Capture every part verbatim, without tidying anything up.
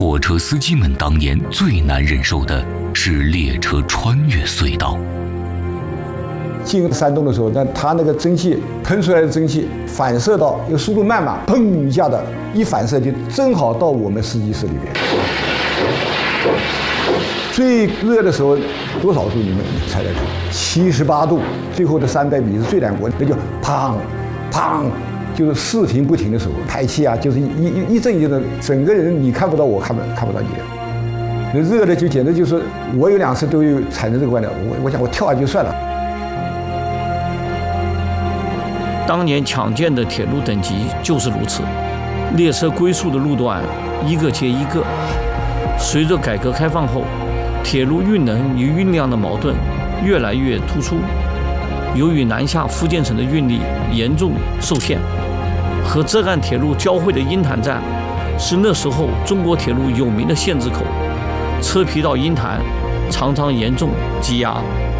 火车司机们当年最难忍受的是列车穿越隧道。 进山洞的时候，那它那个蒸汽喷出来的蒸汽反射到，因为速度慢嘛，砰一下的，一反射就正好到我们司机室里边。最热的时候多少度？你们猜猜看？七十八度。最后的三百米是最难过，那就砰砰，就是视频不停的时候，排气啊，就是一一一阵一阵，整个人你看不到我，看不看不到你。那热的就简直就是，我有两次都有产生这个观点，我我想我跳下去就算了。 当年抢建的铁路等级就是如此，列车归宿的路段一个接一个。随着改革开放后，铁路运能与运量的矛盾越来越突出。由于南下福建省的运力严重受限，和浙赣铁路交汇的鹰潭站是那时候中国铁路有名的限制口，车皮到鹰潭常常严重积压。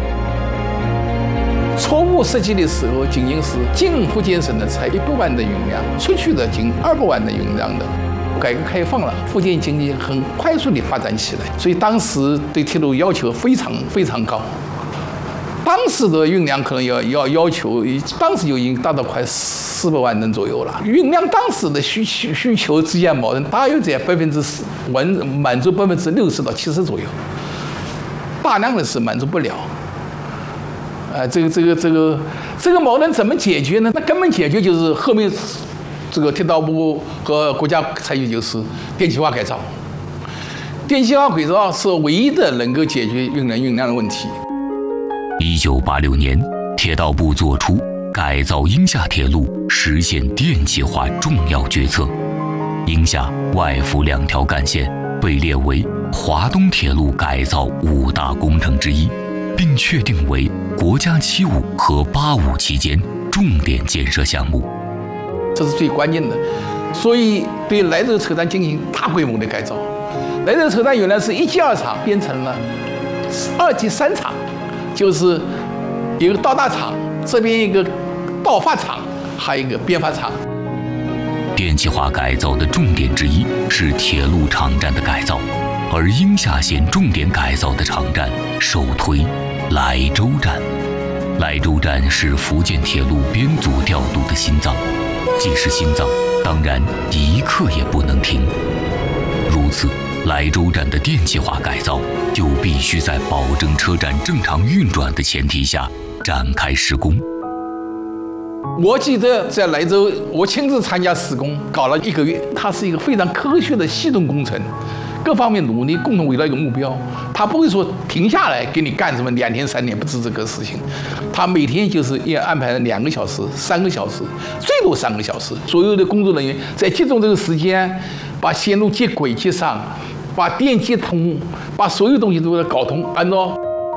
初步设计的时候，仅仅是进福建省的才一百万的运量，出去的近二百万的运量的。改革开放了，福建经济很快速地发展起来，所以当时对铁路要求非常非常高。当时的运量可能要要要求，当时就已经达到快四百万吨左右了。运量当时的需需需求之间矛盾，大约在百分之四满满足百分之六十到七十左右，大量的是满足不了。啊，这个这个这个这个矛盾怎么解决呢？那根本解决就是后面这个铁道部和国家采取就是电气化改造。电气化改造是唯一的能够解决运能运量的问题。 一九八六年，铁道部作出改造鹰厦铁路、实现电气化重要决策。鹰厦外附两条干线被列为华东铁路改造五大工程之一，并确定为国家七五和八五期间重点建设项目。 这是最关键的，所以对莱州车站进行大规模的改造。莱州车站原来是一级二厂，变成了二级三厂。就是一个倒大厂，这边一个倒发厂，还有一个编发厂。 电气化改造的重点之一是铁路场站的改造，而鹰厦线重点改造的场站首推莱州站。莱州站是福建铁路编组调度的心脏，既是心脏，当然一刻也不能停。如此，莱州站的电气化改造就必须在保证车站正常运转的前提下展开施工。 我记得在莱州，我亲自参加施工，搞了一个月。它是一个非常科学的系统工程，各方面努力，共同围绕一个目标。它不会说停下来给你干什么两天三天，不是这个事情。它每天就是要安排两个小时、三个小时，最多三个小时。所有的工作人员在集中这个时间，把线路接轨接上。把电接通，把所有东西都给搞通，按照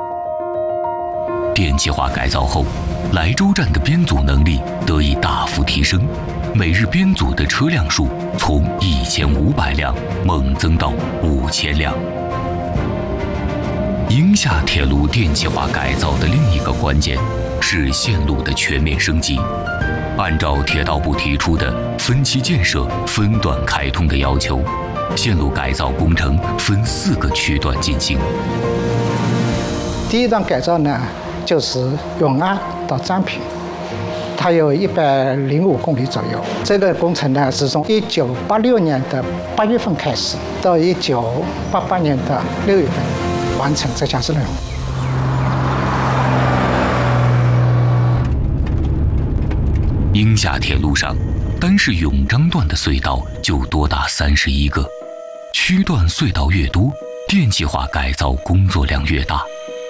电气化改造后，莱州站的编组能力得以大幅提升，每日编组的车辆数从一千五百辆猛增到五千辆。鹰厦铁路电气化改造的另一个关键是线路的全面升级。按照铁道部提出的分期建设、分段开通的要求，线路改造工程分四个区段进行。 第一段改造呢，就是永安到漳平，它有一百零五公里左右。这个工程呢，是从一九八六年的八月份开始，到一九八八年的六月份完成这项任务。 鹰厦铁路上，单是永章段的隧道就多达三十一个，区段隧道越多，电气化改造工作量越大。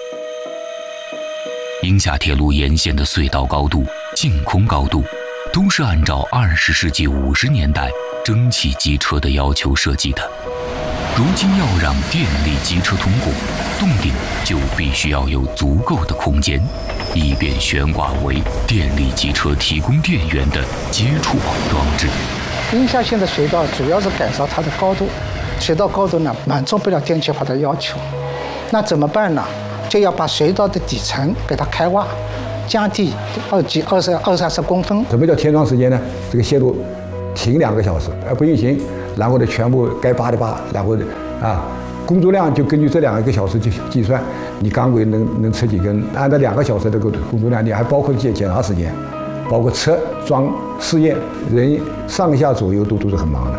鹰厦铁路沿线的隧道高度、净空高度，都是按照二十世纪五十年代蒸汽机车的要求设计的。如今要让电力机车通过，洞顶就必须要有足够的空间，以便悬挂为电力机车提供电源的接触网装置。 鹰厦线的隧道主要是改造它的高度，隧道高度呢满足不了电气化的要求，那怎么办呢？就要把隧道的底层给它开挖，降低二级二十二三十公分。 什么叫天窗时间呢？这个线路停两个小时，而不运行， 然后呢全部该扒的扒，然后啊工作量就根据这两个小时去计算，你钢轨能能车几根，按照两个小时的工工作量，你还包括检检查时间，包括车装试验，人上下左右都都是很忙的。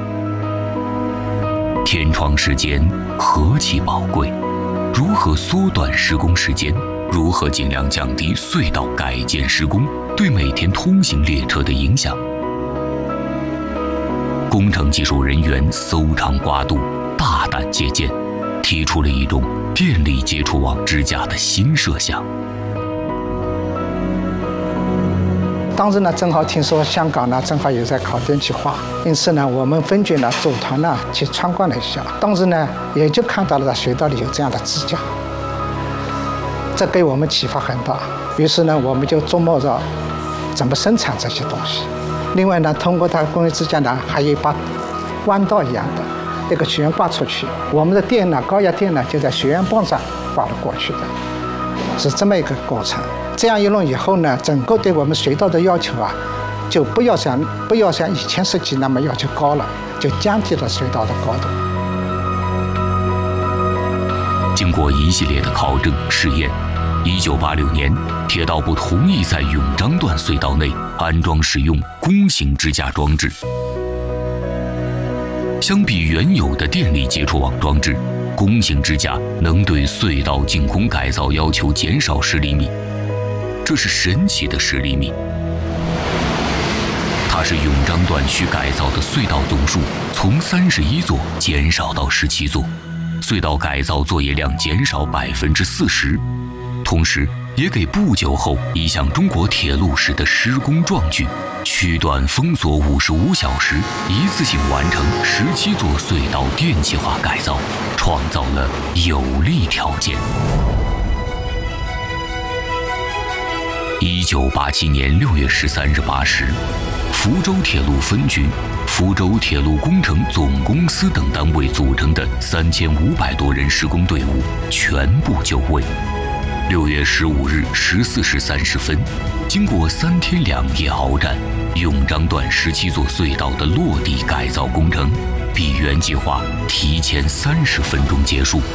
天窗时间何其宝贵，如何缩短施工时间？如何尽量降低隧道改建施工对每天通行列车的影响？工程技术人员搜肠刮肚，大胆借鉴，提出了一种电力接触网支架的新设想。 当时呢，正好听说香港呢正好也在搞电气化，因此呢，我们分局呢组团呢去参观了一下。当时呢，也就看到了隧道里有这样的支架。这给我们启发很大，于是呢，我们就琢磨着怎么生产这些东西。另外呢，通过它工业支架呢，还有一把弯道一样的那个悬挂出去，我们的电呢，高压电呢就在悬崖棒上挂了过去的，是这么一个过程。这样一弄以后呢，整个对我们隧道的要求啊，就不要像不要像以前设计那么要求高了，就降低了隧道的高度。 经过一系列的考证试验，一九八六年，铁道部同意在永章段隧道内安装使用弓形支架装置。相比原有的电力接触网装置，弓形支架能对隧道净空改造要求减少十厘米，这是神奇的十厘米。它是永章段需改造的隧道总数从三十一座减少到十七座。隧道改造作业量减少百分之四十，同时也给不久后一项中国铁路史的施工壮举——区段封锁五十五小时，一次性完成十七座隧道电气化改造，创造了有利条件。一九八七年六月十三日八时，福州铁路分局、福州铁路工程总公司等单位组成的三千五百多人施工队伍全部就位。六月十五日十四时三十分，经过三天两夜鏖战，永章段十七座隧道的落地改造工程比原计划提前三十分钟结束。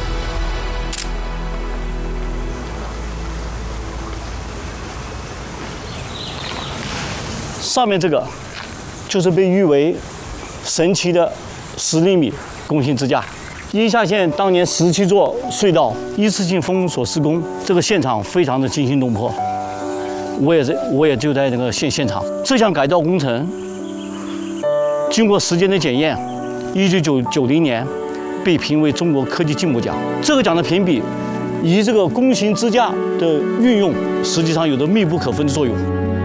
上面这个就是被誉为神奇的十厘米弓形支架。阴夏县当年十七座隧道一次性封锁施工，这个现场非常的惊心动魄。我也是，我也就在那个现现场。这项改造工程经过时间的检验，一九九零年被评为中国科技进步奖。这个奖的评比，以这个弓形支架的运用，实际上有着密不可分的作用。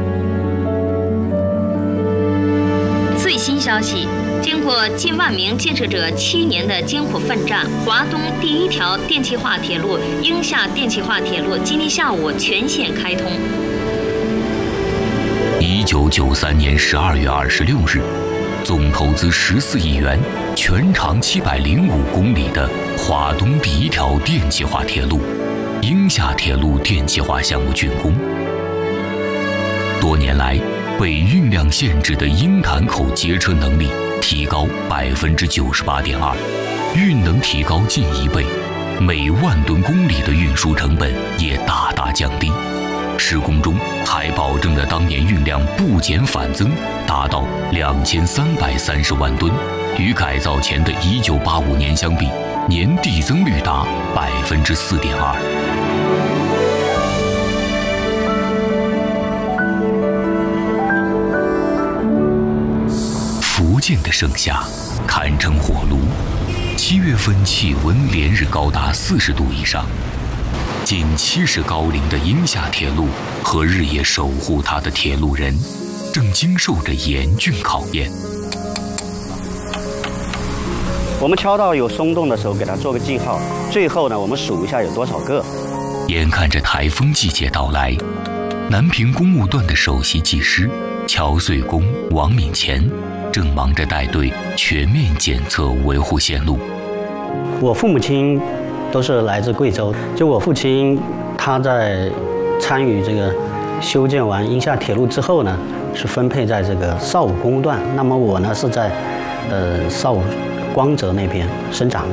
最新消息，经过近万名建设者七年的艰苦奋战，华东第一条电气化铁路——英夏电气化铁路今天下午全线开通。 一九九三年十二月二十六日，总投资十四亿元、全长七百零五公里的华东第一条电气化铁路——英夏铁路电气化项目竣工。多年来，被运量限制的鹰潭口接车能力提高百分之九十八点二，运能提高近一倍，每万吨公里的运输成本也大大降低。施工中还保证了当年运量不减反增，达到两千三百三十万吨，与改造前的一九八五年相比，年递增率达百分之四点二。福建的盛夏堪称火炉，七月份气温连日高达四十度以上。近七十高龄的英夏铁路和日夜守护它的铁路人，正经受着严峻考验。 我们敲到有松动的时候，给它做个记号。最后呢，我们数一下有多少个。 眼看着台风季节到来，南平公务段的首席技师乔穗公王敏乾正忙着带队全面检测维护线路。 我父母亲都是来自贵州，就我父亲他在参与这个修建完英夏铁路之后呢，是分配在这个邵武公路段。那么我呢是在呃邵光泽那边生长。